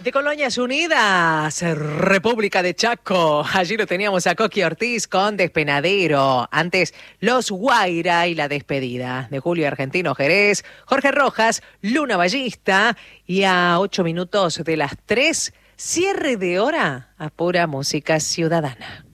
De Colonias Unidas, República de Chaco. Allí lo teníamos a Coqui Ortiz con Despenadero. Antes, Los Guaira y la despedida de Julio Argentino Jerez, Jorge Rojas, Luna Ballista. Y a 8 minutos de las 3, cierre de hora a pura música ciudadana.